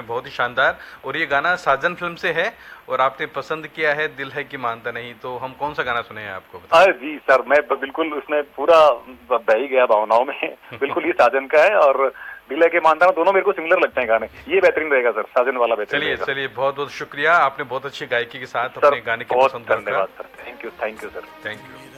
बहुत ही शानदार। और ये गाना साजन फिल्म से है और आपने पसंद किया है दिल है कि मानता नहीं, तो हम कौन सा गाना सुने हैं आपको बताएं? जी सर, मैं बिल्कुल उसमें पूरा बह ही गया भावनाओं में। बिल्कुल ये साजन का है और दिल है कि मानता हूं, दोनों मेरे को सिमिलर लगते हैं गाने। ये बेहतरीन रहेगा सर, साजन वाला बेहतरीन रहेगा। चलिए बहुत बहुत शुक्रिया, आपने बहुत अच्छी गायकी के साथ अपने गाने की पसंद को रखा। धन्यवाद sir, thank you sir. Thank you.